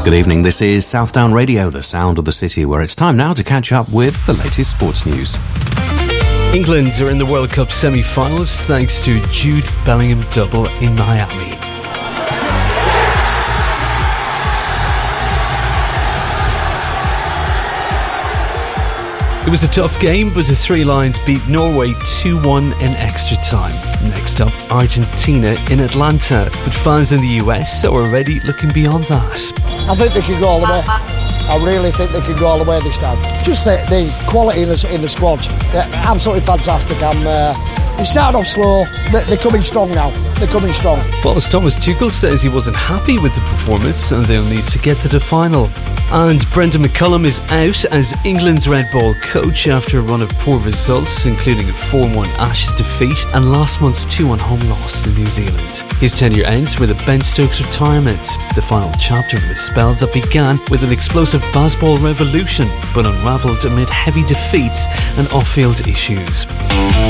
Good evening, this is Southdown Radio, the sound of the city, where it's time now to catch up with the latest sports news. England are in the World Cup semi-finals thanks to Jude Bellingham double in Miami. It was a tough game, but the Three Lions beat Norway 2-1 in extra time. Next up, Argentina in Atlanta, but fans in the US are already looking beyond that. I think they can go all the way. I really think they can go all the way this time. Just the quality in the squad, absolutely fantastic. They started off slow, they're coming strong now. They're coming strong. Well, as Thomas Tuchel says he wasn't happy with the performance and they'll need to get to the final. And Brendan McCullum is out as England's Red Ball coach after a run of poor results, including a 4-1 Ashes defeat and last month's 2-1 home loss to New Zealand. His tenure ends with a Ben Stokes retirement, the final chapter of a spell that began with an explosive baseball revolution, but unravelled amid heavy defeats and off-field issues.